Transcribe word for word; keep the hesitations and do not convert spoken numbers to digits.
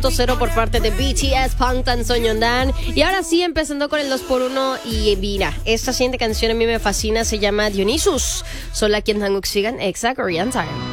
cero por parte de B T S, Bangtan Sonyeondan. Y ahora sí, empezando con el dos por uno. Y mira, esta siguiente canción a mí me fascina, se llama Dionysus. Solo aquí en Hanguk Sigan, Exa Korean Time.